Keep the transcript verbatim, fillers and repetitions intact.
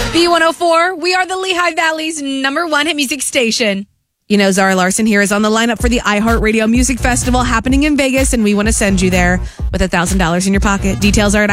B one oh four, we are the Lehigh Valley's number one hit music station. You know, Zara Larson here is on the lineup for the iHeartRadio Music Festival happening in Vegas, and we want to send you there with one thousand dollars in your pocket. Details are at